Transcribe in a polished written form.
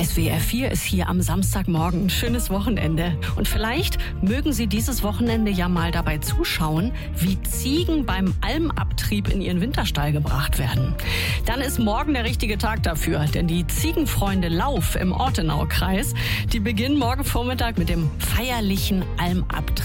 SWR 4 ist hier am Samstagmorgen. Schönes Wochenende. Und vielleicht mögen Sie dieses Wochenende ja mal dabei zuschauen, wie Ziegen beim Almabtrieb in ihren Winterstall gebracht werden. Dann ist morgen der richtige Tag dafür, denn die Ziegenfreunde Lauf im Ortenaukreis, die beginnen morgen Vormittag mit dem feierlichen Almabtrieb.